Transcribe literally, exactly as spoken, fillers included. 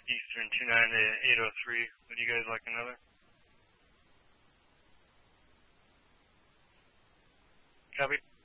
Eastern two nine to eight oh three. Would you guys like another? Copy.